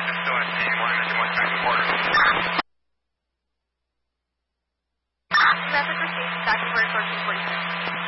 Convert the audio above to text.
is still at scene. We're going to do much back and forth. Message received. Back and forth, 1446.